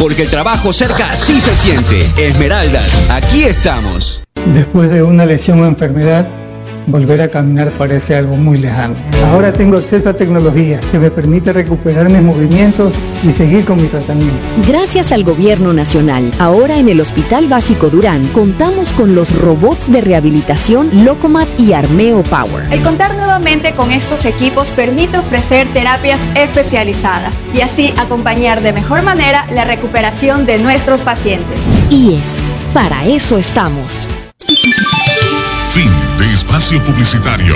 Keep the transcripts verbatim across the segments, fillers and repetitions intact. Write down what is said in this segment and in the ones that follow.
Porque el trabajo cerca sí se siente. Esmeraldas, aquí estamos. Después de una lesión o enfermedad, volver a caminar parece algo muy lejano. Ahora tengo acceso a tecnología que me permite recuperar mis movimientos y seguir con mi tratamiento. Gracias al Gobierno Nacional, ahora en el Hospital Básico Durán contamos con los robots de rehabilitación Locomat y Armeo Power. El contar nuevamente con estos equipos permite ofrecer terapias especializadas y así acompañar de mejor manera la recuperación de nuestros pacientes. I E S, para eso estamos. Fin de espacio publicitario.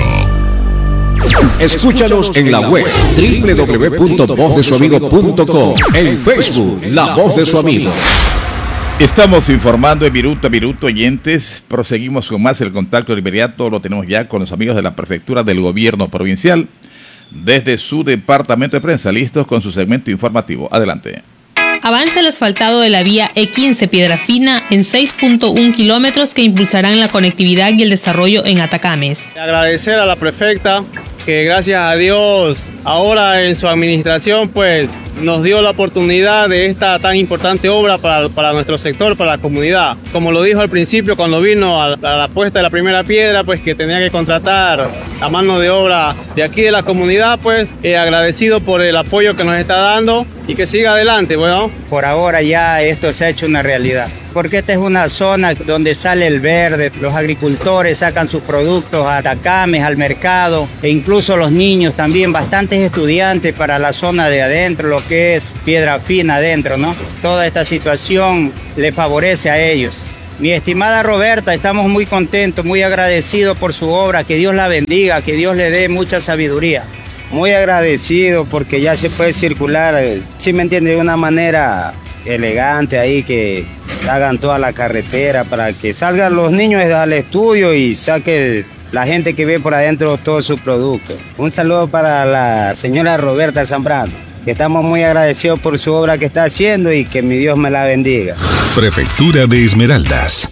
Escúchanos en la web doble u doble u doble u punto voz de su amigo punto com, en Facebook La Voz de su Amigo. Estamos informando en minuto a minuto, oyentes. Proseguimos con más. El contacto de inmediato lo tenemos ya con los amigos de la Prefectura del Gobierno Provincial desde su departamento de prensa, listos con su segmento informativo. Adelante. Avanza el asfaltado de la vía E quince Piedra Fina en seis punto uno kilómetros que impulsarán la conectividad y el desarrollo en Atacames. Agradecer a la prefecta que gracias a Dios ahora en su administración pues nos dio la oportunidad de esta tan importante obra para, para nuestro sector, para la comunidad. Como lo dijo al principio cuando vino a, a la puesta de la primera piedra, pues que tenía que contratar a mano de obra de aquí de la comunidad, pues eh, agradecido por el apoyo que nos está dando y que siga adelante, bueno. Por ahora ya esto se ha hecho una realidad, porque esta es una zona donde sale el verde, los agricultores sacan sus productos a Atacames, al mercado, e incluso los niños también, bastantes estudiantes para la zona de adentro, lo que es Piedra Fina adentro, ¿no? Toda esta situación le favorece a ellos. Mi estimada Roberta, estamos muy contentos, muy agradecidos por su obra, que Dios la bendiga, que Dios le dé mucha sabiduría. Muy agradecido porque ya se puede circular, si me entiende, de una manera elegante ahí, que hagan toda la carretera para que salgan los niños al estudio y saque la gente que ve por adentro todos sus productos. Un saludo para la señora Roberta Zambrano, que estamos muy agradecidos por su obra que está haciendo y que mi Dios me la bendiga. Prefectura de Esmeraldas.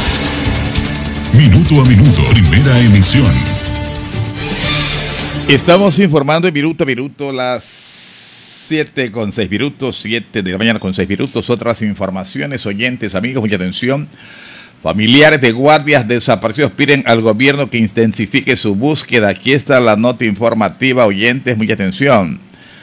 Minuto a minuto, primera emisión. Estamos informando en minuto a minuto, las siete con seis minutos, siete de la mañana con seis minutos. Otras informaciones, oyentes, amigos, mucha atención. Familiares de guardias desaparecidos piden al gobierno que intensifique su búsqueda. Aquí está la nota informativa, oyentes, mucha atención.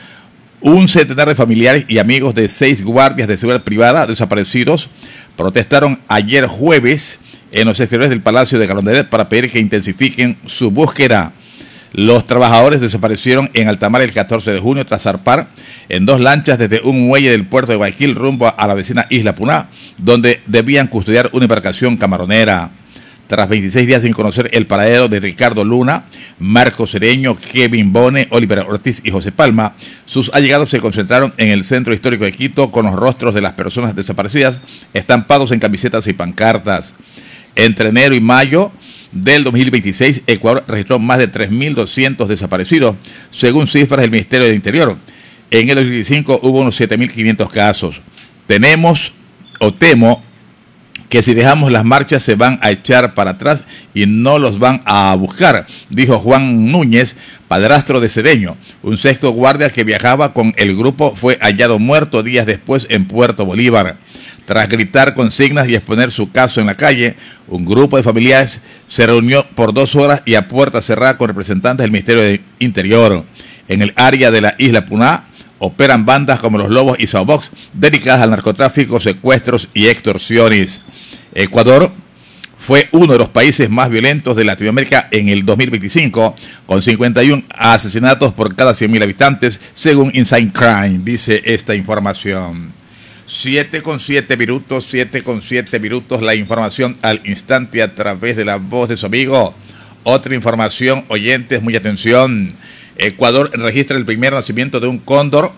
Un centenar de familiares y amigos de seis guardias de seguridad privada desaparecidos protestaron ayer jueves en los exteriores del Palacio de Carondelet para pedir que intensifiquen su búsqueda. Los trabajadores desaparecieron en alta mar el catorce de junio tras zarpar en dos lanchas desde un muelle del puerto de Guayaquil rumbo a la vecina Isla Puná, donde debían custodiar una embarcación camaronera. Tras veintiséis días sin conocer el paradero de Ricardo Luna, Marco Cereño, Kevin Bone, Oliver Ortiz y José Palma, sus allegados se concentraron en el centro histórico de Quito con los rostros de las personas desaparecidas estampados en camisetas y pancartas. Entre enero y mayo del dos mil veintiséis, Ecuador registró más de tres mil doscientos desaparecidos, según cifras del Ministerio del Interior. En el dos mil veinticinco hubo unos siete mil quinientos casos. Tenemos, o temo, que si dejamos las marchas se van a echar para atrás y no los van a buscar, dijo Juan Núñez, padrastro de Cedeño. Un sexto guardia que viajaba con el grupo fue hallado muerto días después en Puerto Bolívar. Tras gritar consignas y exponer su caso en la calle, un grupo de familiares se reunió por dos horas y a puerta cerrada con representantes del Ministerio del Interior. En el área de la Isla Puná operan bandas como los Lobos y Saubox dedicadas al narcotráfico, secuestros y extorsiones. Ecuador fue uno de los países más violentos de Latinoamérica en el dos mil veinticinco, con cincuenta y uno asesinatos por cada cien mil habitantes, según Inside Crime, dice esta información. siete con siete minutos, siete con siete minutos, la información al instante a través de la voz de su amigo. Otra información, oyentes, mucha atención. Ecuador registra el primer nacimiento de un cóndor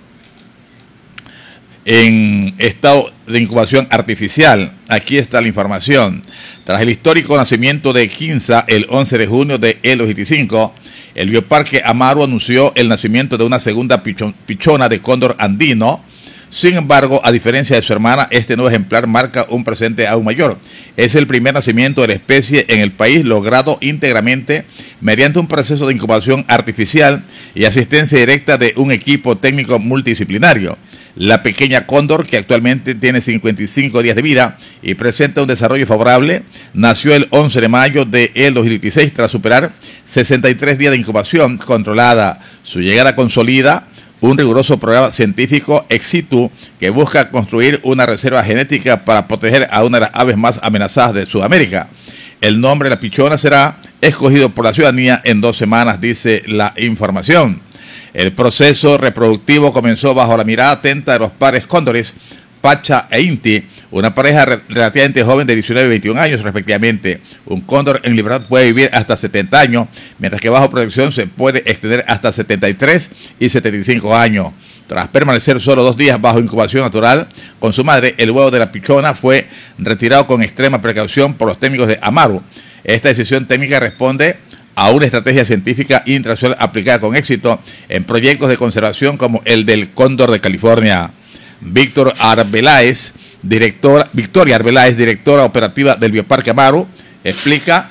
en estado de incubación artificial. Aquí está la información. Tras el histórico nacimiento de Quinza el once de junio de el dos mil veinticinco, el Bioparque Amaro anunció el nacimiento de una segunda pichon, pichona de cóndor andino. Sin embargo, a diferencia de su hermana, este nuevo ejemplar marca un presente aún mayor. Es el primer nacimiento de la especie en el país logrado íntegramente mediante un proceso de incubación artificial y asistencia directa de un equipo técnico multidisciplinario. La pequeña cóndor, que actualmente tiene cincuenta y cinco días de vida y presenta un desarrollo favorable, nació el once de mayo del dos mil dieciséis tras superar sesenta y tres días de incubación controlada. Su llegada consolida un riguroso programa científico ex situ que busca construir una reserva genética para proteger a una de las aves más amenazadas de Sudamérica. El nombre de la pichona será escogido por la ciudadanía en dos semanas, dice la información. El proceso reproductivo comenzó bajo la mirada atenta de los padres cóndores, Pacha e Inti, una pareja re relativamente joven de diecinueve y veintiún años respectivamente. Un cóndor en libertad puede vivir hasta setenta años, mientras que bajo protección se puede extender hasta setenta y tres y setenta y cinco años. Tras permanecer solo dos días bajo incubación natural con su madre, el huevo de la pichona fue retirado con extrema precaución por los técnicos de Amaru. Esta decisión técnica responde a una estrategia científica internacional aplicada con éxito en proyectos de conservación como el del cóndor de California. Víctor Arbeláez, directora, Victoria Arbeláez, directora operativa del Bioparque Amaru, explica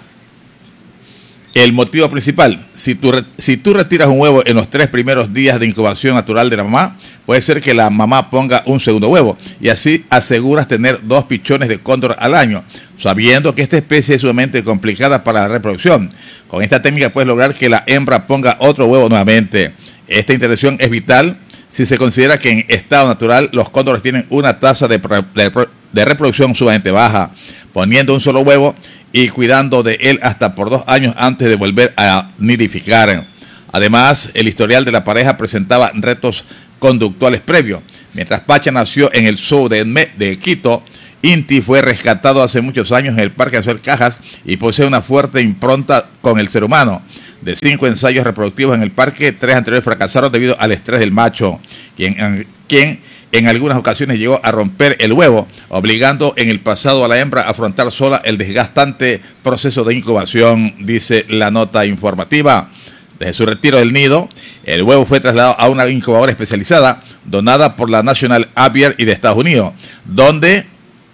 el motivo principal. Si tú, si tú retiras un huevo en los tres primeros días de incubación natural de la mamá, puede ser que la mamá ponga un segundo huevo y así aseguras tener dos pichones de cóndor al año, sabiendo que esta especie es sumamente complicada para la reproducción. Con esta técnica puedes lograr que la hembra ponga otro huevo nuevamente. Esta interacción es vital si se considera que en estado natural los cóndores tienen una tasa de, de, de reproducción sumamente baja, poniendo un solo huevo y cuidando de él hasta por dos años antes de volver a nidificar. Además, el historial de la pareja presentaba retos conductuales previos. Mientras Pacha nació en el zoo de, de Quito, Inti fue rescatado hace muchos años en el Parque Nacional Cajas y posee una fuerte impronta con el ser humano. De cinco ensayos reproductivos en el parque, tres anteriores fracasaron debido al estrés del macho, quien, quien en algunas ocasiones llegó a romper el huevo, obligando en el pasado a la hembra a afrontar sola el desgastante proceso de incubación, dice la nota informativa. Desde su retiro del nido, el huevo fue trasladado a una incubadora especializada donada por la National Aviary y de Estados Unidos, donde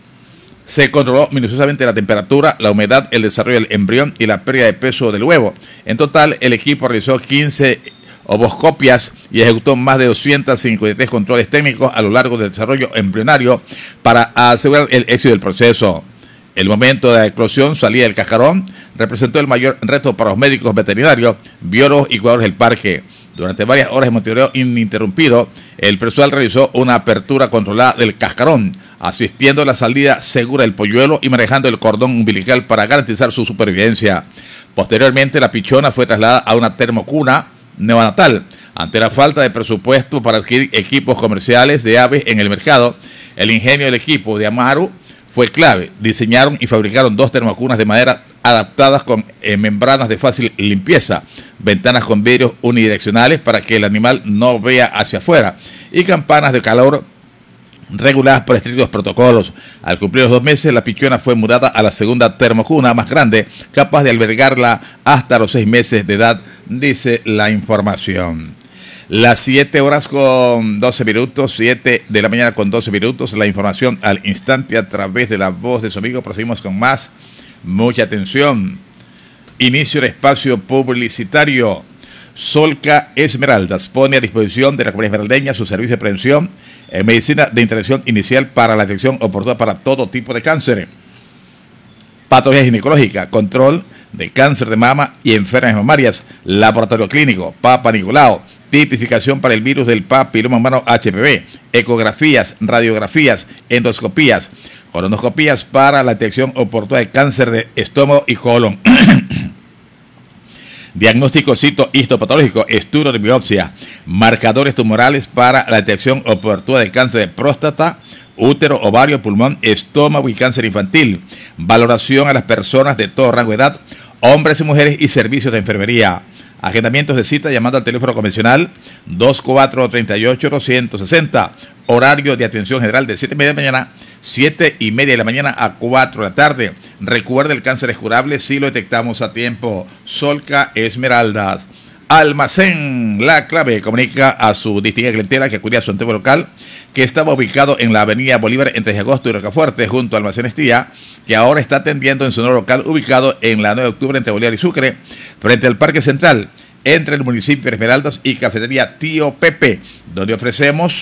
se controló minuciosamente la temperatura, la humedad, el desarrollo del embrión y la pérdida de peso del huevo. En total, el equipo realizó quince ovoscopias y ejecutó más de doscientos cincuenta y tres controles técnicos a lo largo del desarrollo embrionario para asegurar el éxito del proceso. El momento de la eclosión, salida del cascarón, representó el mayor reto para los médicos veterinarios, biólogos y cuidadores del parque. Durante varias horas de monitoreo ininterrumpido, el personal realizó una apertura controlada del cascarón, asistiendo a la salida segura del polluelo y manejando el cordón umbilical para garantizar su supervivencia. Posteriormente, la pichona fue trasladada a una termocuna neonatal. Ante la falta de presupuesto para adquirir equipos comerciales de aves en el mercado, el ingenio del equipo de Amaru fue clave. Diseñaron y fabricaron dos termocunas de madera adaptadas con eh, membranas de fácil limpieza, ventanas con vidrios unidireccionales para que el animal no vea hacia afuera y campanas de calor reguladas por estrictos protocolos. Al cumplir los dos meses, la pichona fue mudada a la segunda termocuna más grande, capaz de albergarla hasta los seis meses de edad, dice la información. Las siete horas con doce minutos, siete de la mañana con doce minutos, la información al instante a través de la voz de su amigo. Proseguimos con más. Mucha atención. Inicio del espacio publicitario. Solca Esmeraldas pone a disposición de la comunidad esmeraldeña su servicio de prevención en medicina de intervención inicial para la detección oportuna para todo tipo de cáncer, patología ginecológica, control de cáncer de mama y enfermedades mamarias, laboratorio clínico, Papa Nicolau, tipificación para el virus del papiloma humano H P V, ecografías, radiografías, endoscopías, colonoscopías para la detección oportuna de cáncer de estómago y colon. Diagnóstico citohistopatológico, estudio de biopsia, marcadores tumorales para la detección oportuna de cáncer de próstata, útero, ovario, pulmón, estómago y cáncer infantil, valoración a las personas de todo rango de edad, hombres y mujeres y servicios de enfermería. Agendamientos de cita llamando al teléfono convencional dos cuatro tres ocho dos seis cero, horario de atención general de siete y media de la mañana, siete y media de la mañana a cuatro de la tarde. Recuerde, el cáncer es curable si lo detectamos a tiempo. Solca Esmeraldas. Almacén La Clave comunica a su distinguida clientela que acudía a su antiguo local, que estaba ubicado en la avenida Bolívar entre de agosto y Rocafuerte, junto al Almacén Estía, que ahora está atendiendo en su nuevo local ubicado en la nueve de octubre entre Bolívar y Sucre, frente al Parque Central, entre el municipio de Esmeraldas y Cafetería Tío Pepe, donde ofrecemos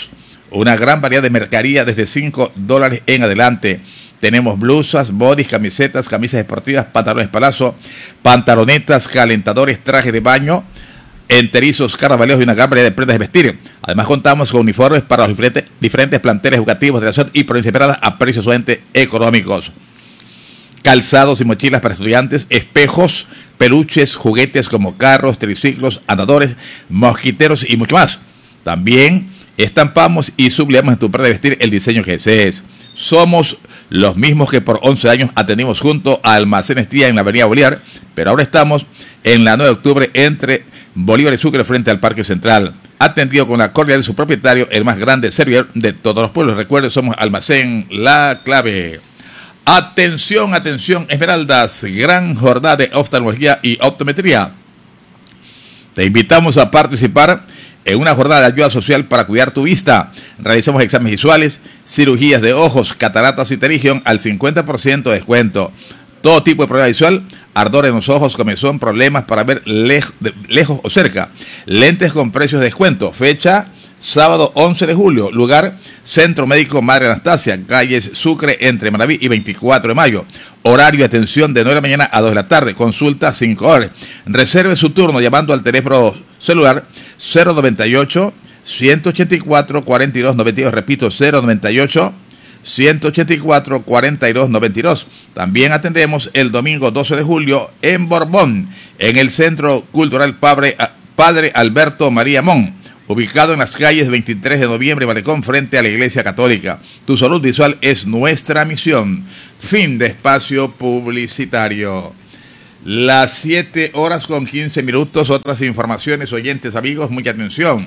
Una gran variedad de mercadería desde cinco dólares en adelante. Tenemos blusas, bodys, camisetas, camisas deportivas, pantalones palazzo, pantalonetas, calentadores, trajes de baño, enterizos, carnavaleros y una gran variedad de prendas de vestir. Además contamos con uniformes para los diferentes, diferentes planteles educativos de la ciudad y provincia Esmeralda a precios sumamente económicos. Calzados y mochilas para estudiantes, espejos, peluches, juguetes como carros, triciclos, andadores, mosquiteros y mucho más. También estampamos y sublimamos en tu prenda de vestir el diseño que desees. Somos los mismos que por once años atendimos junto a Almacenes Tía en la avenida Bolívar, pero ahora estamos en la nueve de octubre entre Bolívar y Sucre frente al Parque Central. Atendido con la cordialidad de su propietario, el más grande servidor de todos los pueblos. Recuerde, somos Almacén La Clave. Atención, atención, Esmeraldas, gran jornada de oftalmología y optometría. Te invitamos a participar en una jornada de ayuda social para cuidar tu vista. Realizamos exámenes visuales, cirugías de ojos, cataratas y pterygium al cincuenta por ciento de descuento. Todo tipo de problema visual, ardor en los ojos, comezón, problemas para ver lej de, lejos o cerca. Lentes con precios de descuento. Fecha, sábado once de julio. Lugar, Centro Médico Madre Anastasia, calles Sucre entre Manaví y veinticuatro de mayo. Horario de atención de nueve de la mañana a dos de la tarde. Consulta cinco horas. Reserve su turno llamando al teléfono celular cero noventa y ocho, ciento ochenta y cuatro, cuarenta y dos noventa y dos. Repito, cero noventa y ocho, ciento ochenta y cuatro, cuarenta y dos noventa y dos. También atendemos el domingo doce de julio en Borbón, en el Centro Cultural Padre, Padre Alberto María Mon, ubicado en las calles veintitrés de noviembre y Malecón frente a la Iglesia Católica. Tu salud visual es nuestra misión. Fin de espacio publicitario. Las siete horas con quince minutos. Otras informaciones, oyentes, amigos, mucha atención.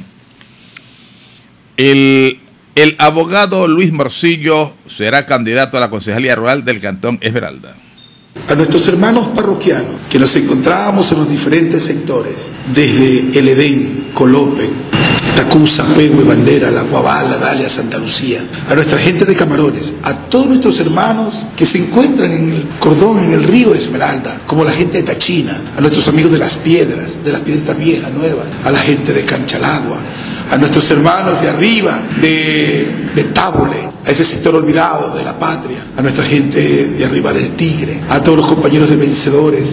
El, el abogado Luis Morcillo será candidato a la Concejalía Rural del Cantón Esmeralda. A nuestros hermanos parroquianos que nos encontrábamos en los diferentes sectores, desde El Edén, Colope, Tacusa, Pehue, Bandera, La Guabala, Dalia, Santa Lucía, a nuestra gente de Camarones, a todos nuestros hermanos que se encuentran en el cordón, en el río Esmeralda, como la gente de Tachina, a nuestros amigos de Las Piedras, de Las Piedritas Viejas, Nuevas, a la gente de Canchalagua, a nuestros hermanos de arriba, de, de Tábole, a ese sector olvidado de la patria, a nuestra gente de arriba del Tigre, a todos los compañeros de Vencedores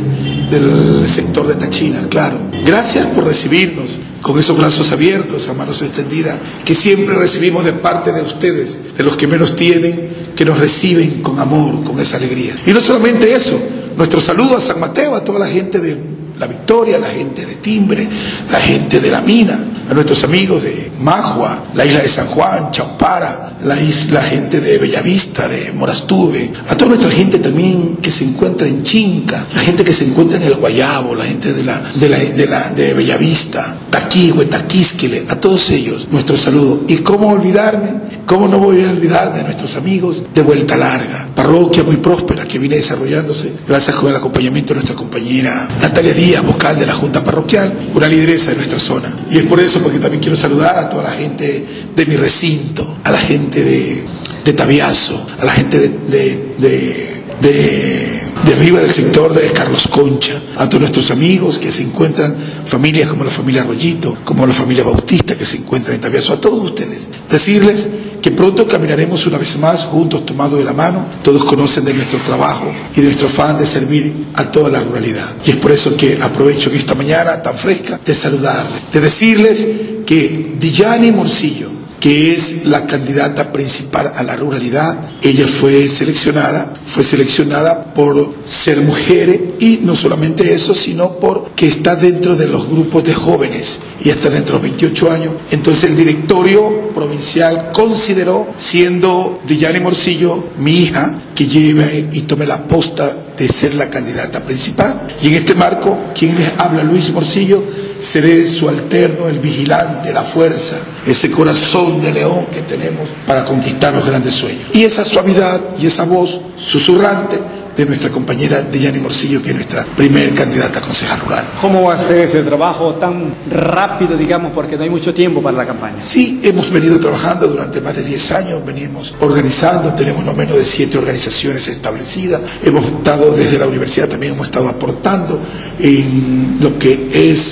del sector de Tachina, claro. Gracias por recibirnos con esos brazos abiertos, a manos extendidas, que siempre recibimos de parte de ustedes, de los que menos tienen, que nos reciben con amor, con esa alegría. Y no solamente eso, nuestro saludo a San Mateo, a toda la gente de La Victoria, la gente de Timbre, la gente de La Mina, a nuestros amigos de Majua, la isla de San Juan, Chaupara, la isla, la gente de Bellavista, de Morastuve, a toda nuestra gente también que se encuentra en Chinca, la gente que se encuentra en el Guayabo, la gente de la de la de la de Bellavista, Taquigüe, Taquisquile, a todos ellos nuestro saludo. Y cómo olvidarme, cómo no voy a olvidarme de nuestros amigos de Vuelta Larga, parroquia muy próspera que viene desarrollándose gracias con el acompañamiento de nuestra compañera Natalia Díaz, vocal de la Junta Parroquial, una lideresa de nuestra zona. Y es por eso porque también quiero saludar a toda la gente de mi recinto, a la gente de, de Tabiazo, a la gente de, de, de, de, de arriba del sector de Carlos Concha, a todos nuestros amigos que se encuentran, familias como la familia Arroyito, como la familia Bautista que se encuentran en Tabiazo, a todos ustedes. Decirles que pronto caminaremos una vez más juntos tomados de la mano. Todos conocen de nuestro trabajo y de nuestro afán de servir a toda la ruralidad. Y es por eso que aprovecho que esta mañana tan fresca de saludarles, de decirles que Diyani Morcillo, que es la candidata principal a la ruralidad, ella fue seleccionada, fue seleccionada por ser mujer y no solamente eso, sino porque está dentro de los grupos de jóvenes y está dentro de los veintiocho años. Entonces el directorio provincial consideró, siendo Diyani Morcillo mi hija, que lleve y tome la posta de ser la candidata principal. Y en este marco, quien les habla, Luis Morcillo, seré su alterno, el vigilante, la fuerza, ese corazón de león que tenemos para conquistar los grandes sueños. Y esa suavidad y esa voz susurrante de nuestra compañera Diyani Morcillo, que es nuestra primer candidata a concejal rural. ¿Cómo va a ser ese trabajo tan rápido, digamos, porque no hay mucho tiempo para la campaña? Sí, hemos venido trabajando durante más de diez años, venimos organizando, tenemos no menos de siete organizaciones establecidas, hemos estado desde la universidad, también hemos estado aportando en lo que es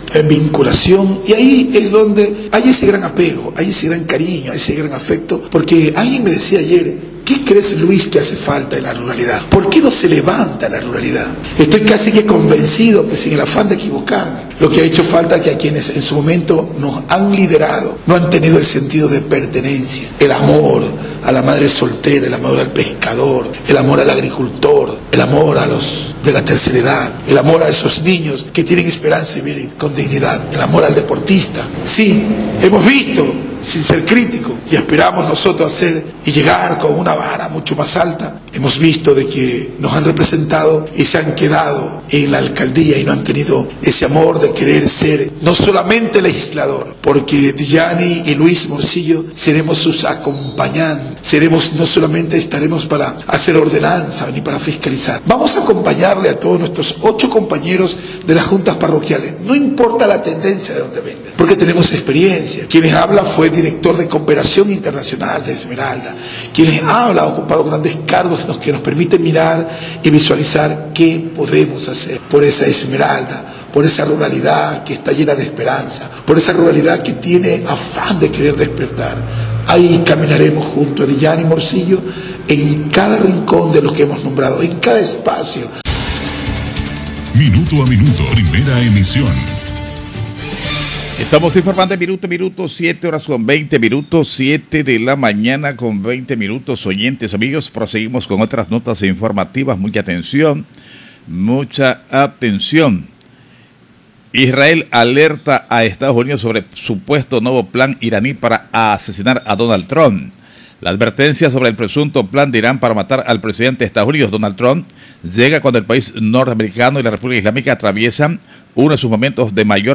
eh, vinculación, y ahí es donde hay ese gran apego, hay ese gran cariño, hay ese gran afecto, porque alguien me decía ayer, ¿qué crees, Luis, que hace falta en la ruralidad? ¿Por qué no se levanta la ruralidad? Estoy casi que convencido que sin el afán de equivocarme, lo que ha hecho falta es que a quienes en su momento nos han liderado no han tenido el sentido de pertenencia, el amor a la madre soltera, el amor al pescador, el amor al agricultor, el amor a los de la tercera edad, el amor a esos niños que tienen esperanza de vivir con dignidad, el amor al deportista. Sí, hemos visto, sin ser crítico, y esperamos nosotros hacer y llegar con una vara mucho más alta, hemos visto de que nos han representado y se han quedado en la alcaldía y no han tenido ese amor de querer ser no solamente legislador, porque Diyani y Luis Morcillo seremos sus acompañantes, seremos, no solamente estaremos para hacer ordenanza ni para fiscalizar, vamos a acompañarle a todos nuestros ocho compañeros de las juntas parroquiales, no importa la tendencia de donde vengan, porque tenemos experiencia. Quienes habla fue director de cooperación internacional de Esmeralda, quienes habla ha ocupado grandes cargos que nos permiten mirar y visualizar qué podemos hacer por esa Esmeralda, por esa ruralidad que está llena de esperanza, por esa ruralidad que tiene afán de querer despertar. Ahí caminaremos junto a Diyani Morcillo en cada rincón de lo que hemos nombrado, en cada espacio. Minuto a minuto, primera emisión. Estamos informando minuto a minuto, siete horas con veinte minutos, siete de la mañana con veinte minutos. Oyentes, amigos, proseguimos con otras notas informativas. Mucha atención, mucha atención. Israel alerta a Estados Unidos sobre supuesto nuevo plan iraní para asesinar a Donald Trump. La advertencia sobre el presunto plan de Irán para matar al presidente de Estados Unidos, Donald Trump, llega cuando el país norteamericano y la República Islámica atraviesan uno de sus momentos de mayor